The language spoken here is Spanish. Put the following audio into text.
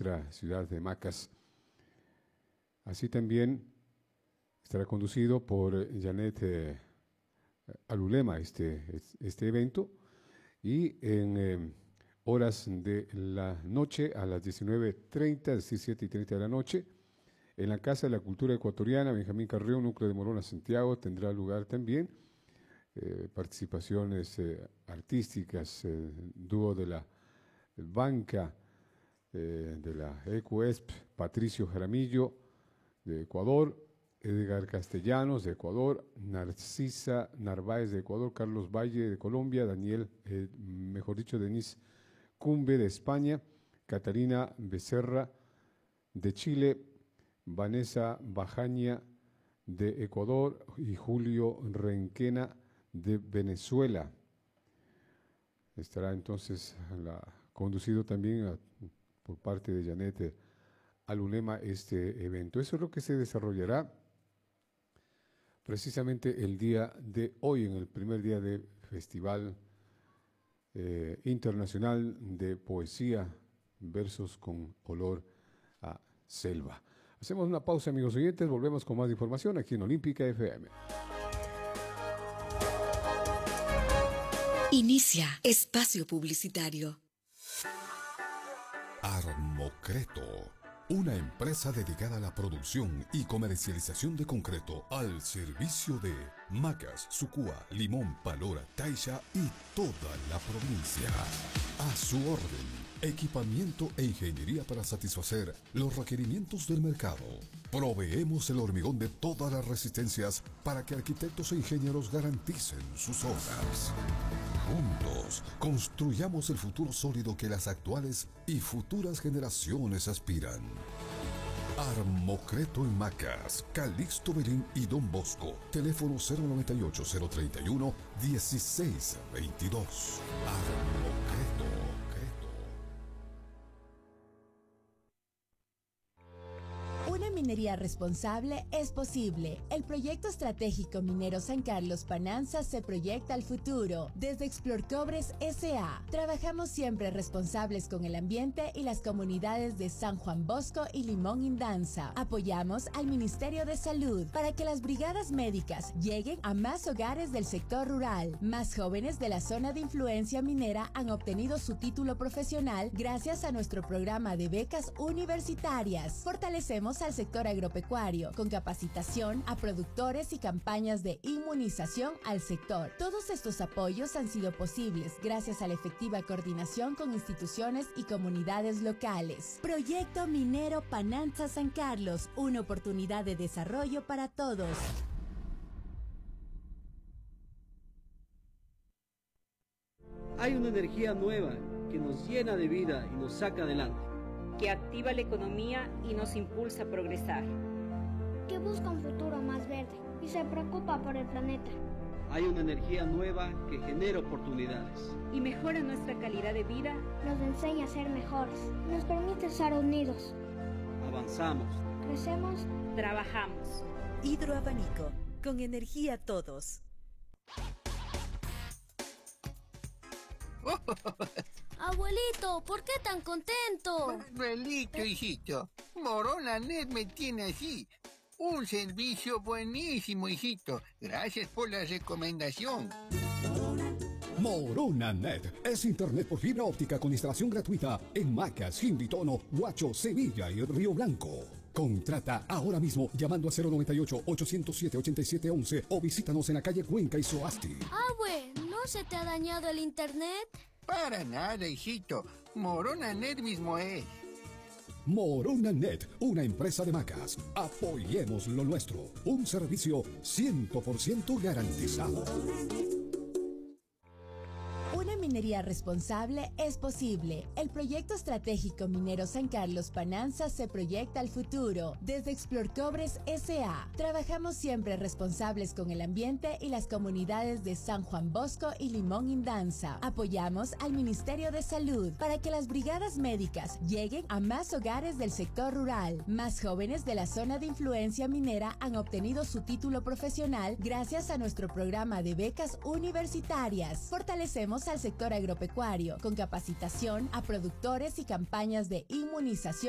nuestra ciudad de Macas. Así también estará conducido por Janet Alulema este evento, y en horas de la noche, a las 19:30, 17:30 de la noche, en la Casa de la Cultura Ecuatoriana, Benjamín Carrión, Núcleo de Morona, Santiago, tendrá lugar también participaciones artísticas, dúo de la banca de la ECUESP, Patricio Jaramillo de Ecuador, Edgar Castellanos de Ecuador, Narcisa Narváez de Ecuador, Carlos Valle de Colombia, Denise Cumbe de España, Catalina Becerra de Chile, Vanessa Bajaña de Ecuador y Julio Renquena de Venezuela. Estará entonces conducido también por parte de Janet Alulema este evento. Eso es lo que se desarrollará precisamente el día de hoy, en el primer día del Festival Internacional de Poesía, Versos con Olor a Selva. Hacemos una pausa, amigos oyentes, volvemos con más información aquí en Olímpica FM. Inicia espacio publicitario. Armocreto, una empresa dedicada a la producción y comercialización de concreto al servicio de Macas, Sucúa, Limón, Palora, Taisha y toda la provincia. A su orden, equipamiento e ingeniería para satisfacer los requerimientos del mercado. Proveemos el hormigón de todas las resistencias para que arquitectos e ingenieros garanticen sus obras. Juntos, construyamos el futuro sólido que las actuales y futuras generaciones aspiran. Armocreto en Macas, Calixto Belín y Don Bosco. Teléfono 098-031-1622. Armocreto. Una minería responsable es posible. El proyecto estratégico minero San Carlos Pananza se proyecta al futuro. Desde Explorcobres S.A. trabajamos siempre responsables con el ambiente y las comunidades de San Juan Bosco y Limón Indanza. Apoyamos al Ministerio de Salud para que las brigadas médicas lleguen a más hogares del sector rural. Más jóvenes de la zona de influencia minera han obtenido su título profesional gracias a nuestro programa de becas universitarias. Fortalecemos al sector agropecuario con capacitación a productores y campañas de inmunización al sector. Todos estos apoyos han sido posibles gracias a la efectiva coordinación con instituciones y comunidades locales. Proyecto Minero Pananza San Carlos, una oportunidad de desarrollo para todos. Hay una energía nueva que nos llena de vida y nos saca adelante, que activa la economía y nos impulsa a progresar, que busca un futuro más verde y se preocupa por el planeta. Hay una energía nueva que genera oportunidades y mejora nuestra calidad de vida, nos enseña a ser mejores, nos permite estar unidos. Avanzamos, crecemos, trabajamos. Hidroabanico, con energía todos. Abuelito, ¿por qué tan contento? Manuelito, hijito, Morona Net me tiene así. Un servicio buenísimo, hijito. Gracias por la recomendación. Morona Net es internet por fibra óptica con instalación gratuita en Macas, Jimbitono, Huacho, Sevilla y Río Blanco. Contrata ahora mismo llamando a 098-807-8711 o visítanos en la calle Cuenca y Soasti. Abue, ¿no se te ha dañado el internet? Para nada, hijito. Morona Net mismo es. Morona Net, una empresa de Macas. Apoyemos lo nuestro. Un servicio 100% garantizado. Una minería responsable es posible. El proyecto estratégico minero San Carlos Pananza se proyecta al futuro. Desde Explorcobres S.A. trabajamos siempre responsables con el ambiente y las comunidades de San Juan Bosco y Limón Indanza. Apoyamos al Ministerio de Salud para que las brigadas médicas lleguen a más hogares del sector rural. Más jóvenes de la zona de influencia minera han obtenido su título profesional gracias a nuestro programa de becas universitarias. Fortalecemos al sector agropecuario con capacitación a productores y campañas de inmunización